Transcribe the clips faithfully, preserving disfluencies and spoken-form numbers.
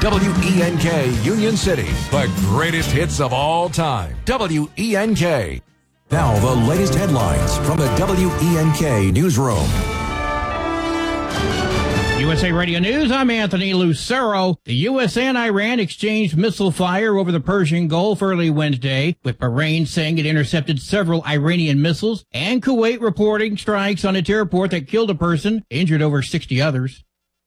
W E N K Union City, the greatest hits of all time. W E N K. Now the latest headlines from the W E N K newsroom. U S A Radio News, I'm Anthony Lucero. The U S A and Iran exchanged missile fire over the Persian Gulf early Wednesday, with Bahrain saying it intercepted several Iranian missiles, and Kuwait reporting strikes on its airport that killed a person, injured over sixty others.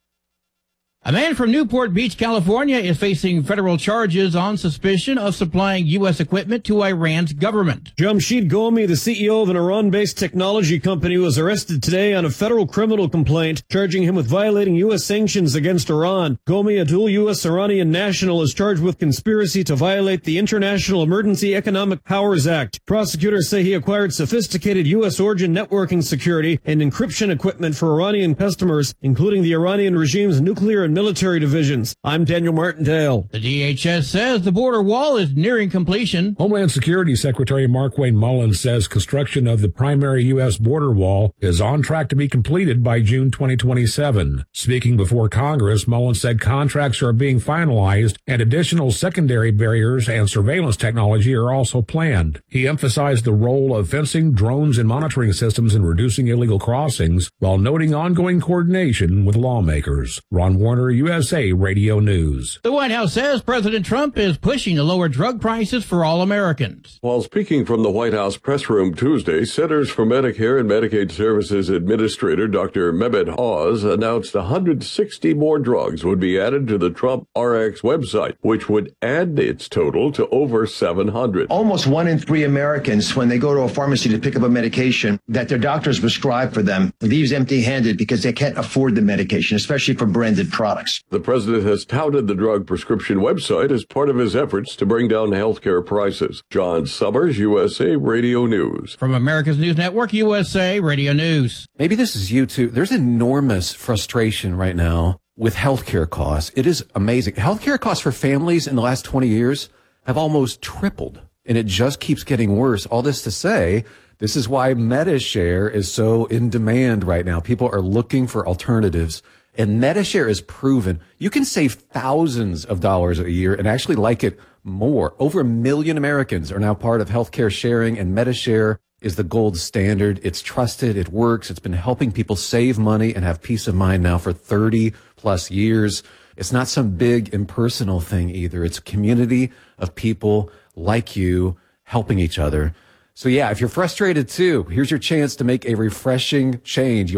A man from Newport Beach, California, is facing federal charges on suspicion of supplying U S equipment to Iran's government. Jamshid Ghomi, the C E O of an Iran-based technology company, was arrested today on a federal criminal complaint charging him with violating U S sanctions against Iran. Ghomi, a dual U S Iranian national, is charged with conspiracy to violate the International Emergency Economic Powers Act. Prosecutors say he acquired sophisticated U S origin networking security and encryption equipment for Iranian customers, including the Iranian regime's nuclear and military divisions. I'm Daniel Martindale. The D H S says the border wall is nearing completion. Homeland Security Secretary Markwayne Mullins says construction of the primary U S border wall is on track to be completed by June twenty twenty-seven. Speaking before Congress, Mullins said contracts are being finalized and additional secondary barriers and surveillance technology are also planned. He emphasized the role of fencing, drones, and monitoring systems in reducing illegal crossings, while noting ongoing coordination with lawmakers. Ron Warner, U S A Radio News. The White House says President Trump is pushing to lower drug prices for all Americans. While speaking from the White House press room Tuesday, Centers for Medicare and Medicaid Services Administrator Doctor Mehmet Oz announced one hundred sixty more drugs would be added to the Trump R X website, which would add its total to over seven hundred. Almost one in three Americans, when they go to a pharmacy to pick up a medication that their doctors prescribe for them, leaves empty-handed because they can't afford the medication, especially for branded products. The president has touted the drug prescription website as part of his efforts to bring down healthcare prices. John Summers, U S A Radio News. From America's News Network, U S A Radio News. Maybe this is you too. There's enormous frustration right now with healthcare costs. It is amazing. Healthcare costs for families in the last twenty years have almost tripled, and it just keeps getting worse. All this to say, this is why MediShare is so in demand right now. People are looking for alternatives. And MediShare is proven you can save thousands of dollars a year and actually like it more. Over a million Americans are now part of healthcare sharing, and MediShare is the gold standard. It's trusted. It works. It's been helping people save money and have peace of mind now for thirty plus years. It's not some big impersonal thing either. It's a community of people like you helping each other. So yeah, if you're frustrated too, here's your chance to make a refreshing change.